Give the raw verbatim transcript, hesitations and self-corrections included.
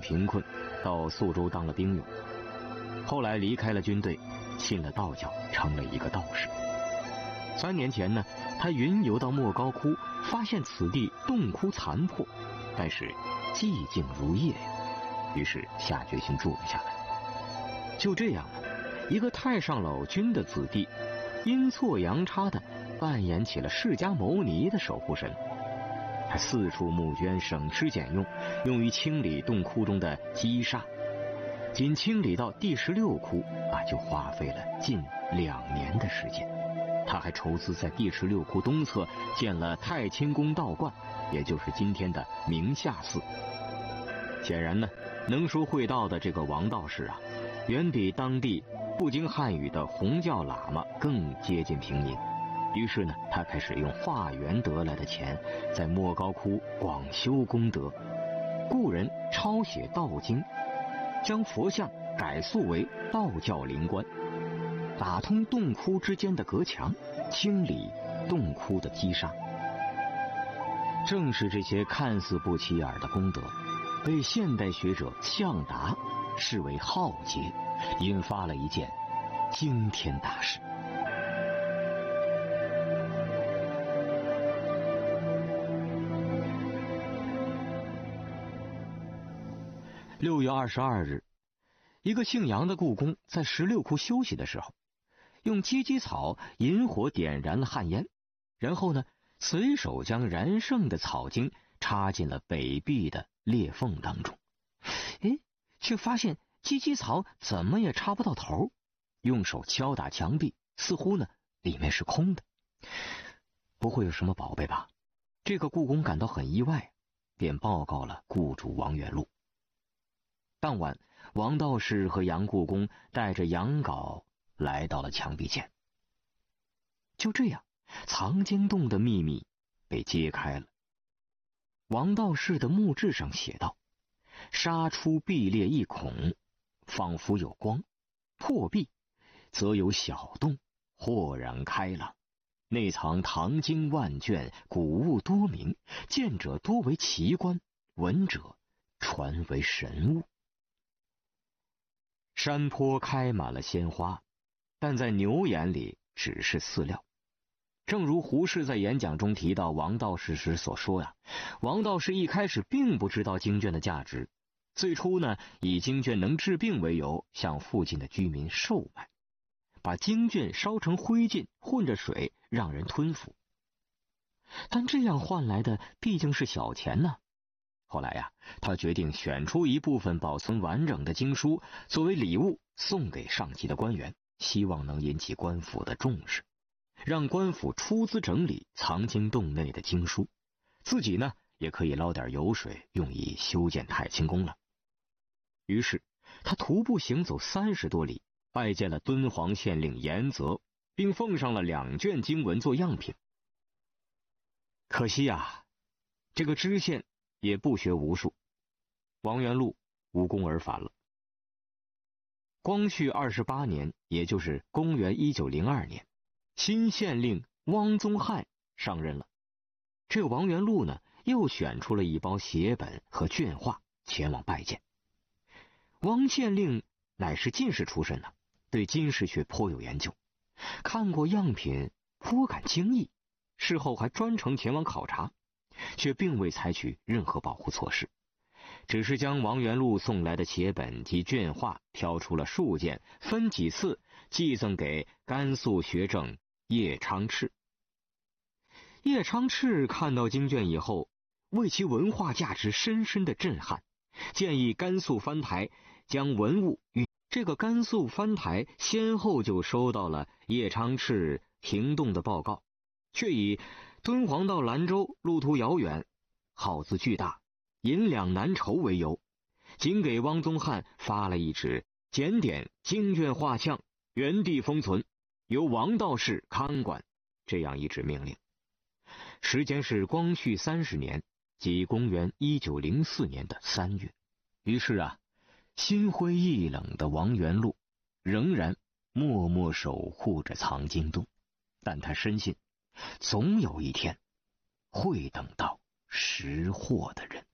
贫困，到宿州当了兵用，后来离开了军队，信了道教，成了一个道士。三年前呢，他云游到莫高窟，发现此地洞窟残破，但是寂静如夜呀，于是下决心住了下来。就这样呢，一个太上老君的子弟，阴错阳差的扮演起了释迦牟尼的守护神。他四处募捐，省吃俭用，用于清理洞窟中的积沙。仅清理到第十六窟啊，就花费了近两年的时间。他还筹资在第十六窟东侧建了太清宫道观，也就是今天的明夏寺。显然呢，能说会道的这个王道士啊，远比当地不经汉语的红教喇嘛更接近平民。于是呢，他开始用化缘得来的钱，在莫高窟广修功德，雇人抄写道经，将佛像改塑为道教灵官，打通洞窟之间的隔墙，清理洞窟的积沙。正是这些看似不起眼的功德，被现代学者向达视为浩劫，引发了一件惊天大事。六月二十二日，一个姓杨的故宫在十六窟休息的时候，用鸡鸡草引火点燃了旱烟，然后呢，随手将燃盛的草茎插进了北壁的裂缝当中。哎，却发现鸡鸡草怎么也插不到头，用手敲打墙壁，似乎呢里面是空的。不会有什么宝贝吧？这个故宫感到很意外，便报告了故主王元禄。当晚，王道士和杨故宫带着羊羔来到了墙壁前。就这样，藏经洞的秘密被揭开了。王道士的墓志上写道：杀出壁裂一孔，仿佛有光，破壁则有小洞，豁然开朗，内藏唐经万卷，古物多名，见者多为奇观，闻者传为神物。山坡开满了鲜花，但在牛眼里只是饲料。正如胡适在演讲中提到王道士时所说呀、啊，王道士一开始并不知道经卷的价值，最初呢，以经卷能治病为由，向附近的居民售卖，把经卷烧成灰烬，混着水让人吞服。但这样换来的毕竟是小钱呢。后来呀、啊，他决定选出一部分保存完整的经书作为礼物送给上级的官员，希望能引起官府的重视，让官府出资整理藏经洞内的经书，自己呢也可以捞点油水用以修建太清宫了。于是他徒步行走三十多里，拜见了敦煌县令严泽，并奉上了两卷经文做样品。可惜啊，这个知县也不学无术，王元禄无功而返了。光绪二十八年，也就是公元一九零二年，新县令汪宗翰上任了。这王元禄呢，又选出了一包写本和卷画前往拜见。汪县令乃是进士出身呢，对金石学颇有研究，看过样品颇感惊异，事后还专程前往考察，却并未采取任何保护措施，只是将王元禄送来的写本及卷画挑出了数件，分几次寄赠给甘肃学政叶昌炽。叶昌炽看到经卷以后，为其文化价值深深的震撼，建议甘肃藩台将文物与这个甘肃藩台先后就收到了叶昌炽停动的报告，却以敦煌到兰州路途遥远，耗资巨大，银两难筹为由，仅给汪宗翰发了一纸检点经卷画像原地封存，由王道士看管这样一纸命令。时间是光绪三十年，即公元一九零四年的三月。于是啊，心灰意冷的王元禄仍然默默守护着藏经洞，但他深信总有一天会等到识货的人。